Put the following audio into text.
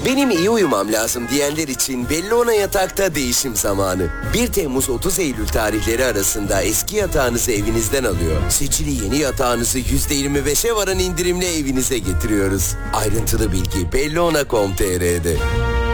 Benim iyi uyumam lazım diyenler için Bellona Yatak'ta değişim zamanı. 1 Temmuz 30 Eylül tarihleri arasında eski yatağınızı evinizden alıyor. Seçili yeni yatağınızı %25'e varan indirimle evinize getiriyoruz. Ayrıntılı bilgi bellona.com.tr'de.